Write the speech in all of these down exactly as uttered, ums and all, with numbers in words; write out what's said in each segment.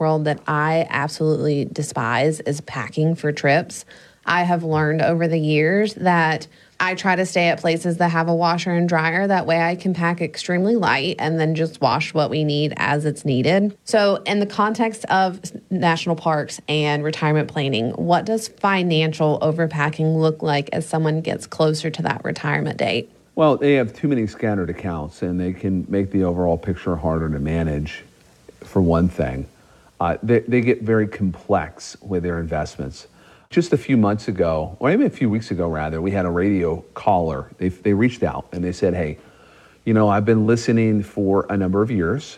world that I absolutely despise is packing for trips. I have learned over the years that I try to stay at places that have a washer and dryer. That way I can pack extremely light and then just wash what we need as it's needed. So in the context of national parks and retirement planning, what does financial overpacking look like as someone gets closer to that retirement date? Well, they have too many scattered accounts, and they can make the overall picture harder to manage, for one thing. Uh, they, they get very complex with their investments. Just a few months ago, or maybe a few weeks ago rather, we had a radio caller. They, they reached out and they said, hey, you know, I've been listening for a number of years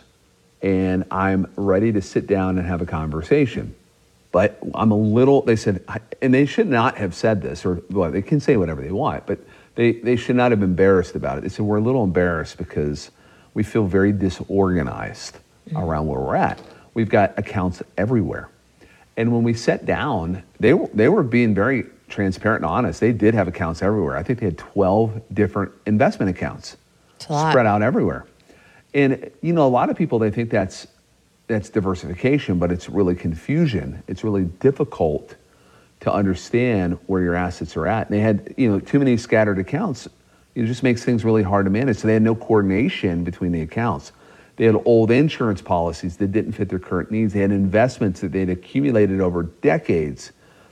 and I'm ready to sit down and have a conversation. But I'm a little, they said, and they should not have said this, or well, they can say whatever they want, but they, they should not have been embarrassed about it. They said, we're a little embarrassed because we feel very disorganized mm-hmm. around where we're at. We've got accounts everywhere. And when we sat down, they were, they were being very transparent and honest. They did have accounts everywhere. I think they had twelve different investment accounts spread out everywhere. And, you know, a lot of people, they think that's that's diversification, but it's really confusion. It's really difficult to understand where your assets are at. And they had, you know, too many scattered accounts. It just makes things really hard to manage. So they had no coordination between the accounts. They had old insurance policies that didn't fit their current needs. They had investments that they'd accumulated over decades.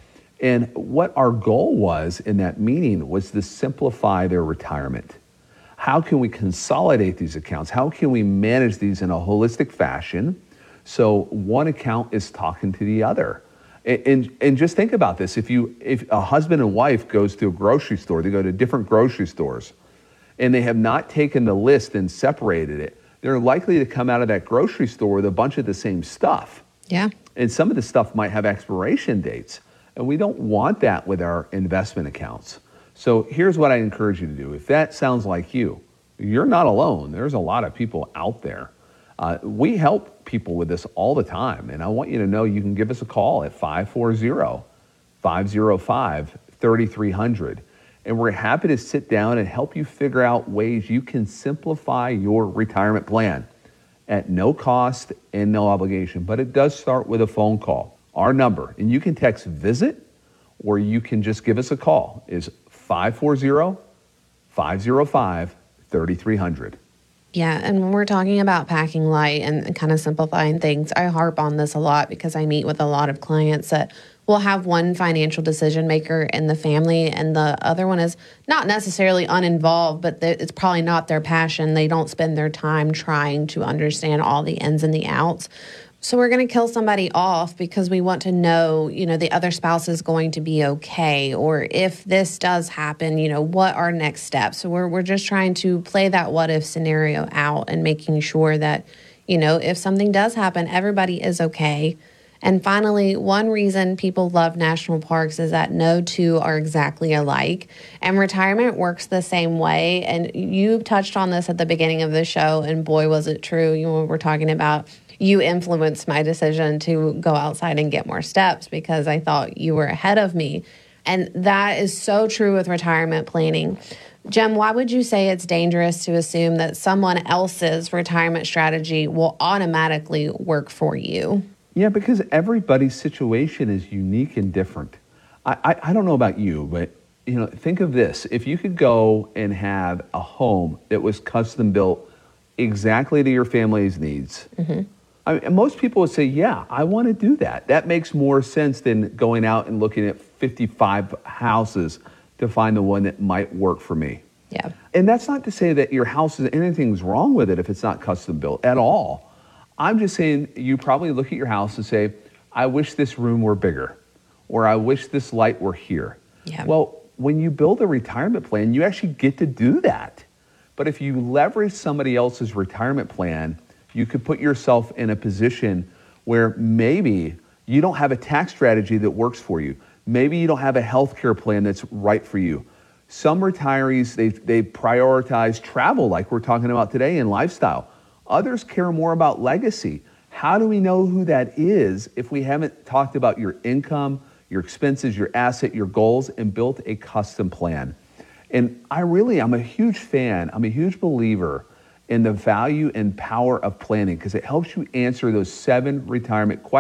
And what our goal was in that meeting was to simplify their retirement. How can we consolidate these accounts? How can we manage these in a holistic fashion so one account is talking to the other? And, and, and just think about this. If you, if a husband and wife goes to a grocery store, they go to different grocery stores, and they have not taken the list and separated it, they're likely to come out of that grocery store with a bunch of the same stuff. Yeah. And some of the stuff might have expiration dates. And we don't want that with our investment accounts. So here's what I encourage you to do. If that sounds like you, you're not alone. There's a lot of people out there. Uh, we help people with this all the time. And I want you to know you can give us a call at five four zero, five zero five, three three zero zero. And we're happy to sit down and help you figure out ways you can simplify your retirement plan at no cost and no obligation. But it does start with a phone call. Our number, and you can text VISIT, or you can just give us a call, is five four zero, five zero five, three three zero zero. Yeah, and when we're talking about packing light and kind of simplifying things, I harp on this a lot because I meet with a lot of clients that will have one financial decision maker in the family and the other one is not necessarily uninvolved, but it's probably not their passion. They don't spend their time trying to understand all the ins and the outs. So we're going to kill somebody off because we want to know, you know, the other spouse is going to be okay. Or if this does happen, you know, what are next steps? So we're, we're just trying to play that what if scenario out and making sure that, you know, if something does happen, everybody is okay. And finally, one reason people love national parks is that no two are exactly alike. And retirement works the same way. And you touched on this at the beginning of the show, and boy, was it true. You know, we're talking about you influenced my decision to go outside and get more steps because I thought you were ahead of me. And that is so true with retirement planning. Jim, why would you say it's dangerous to assume that someone else's retirement strategy will automatically work for you? Yeah, because everybody's situation is unique and different. I, I, I don't know about you, but you know, think of this. If you could go and have a home that was custom built exactly to your family's needs, mm-hmm. I mean, most people would say, yeah, I want to do that. That makes more sense than going out and looking at fifty-five houses to find the one that might work for me. Yeah. And that's not to say that your house is anything's wrong with it if it's not custom built at all. I'm just saying you probably look at your house and say, I wish this room were bigger, or I wish this light were here. Yeah. Well, when you build a retirement plan, you actually get to do that. But if you leverage somebody else's retirement plan, you could put yourself in a position where maybe you don't have a tax strategy that works for you. Maybe you don't have a healthcare plan that's right for you. Some retirees, they, they prioritize travel like we're talking about today and lifestyle. Others care more about legacy. How do we know who that is if we haven't talked about your income, your expenses, your asset, your goals, and built a custom plan? And I really, I'm a huge fan, I'm a huge believer in the value and power of planning because it helps you answer those seven retirement questions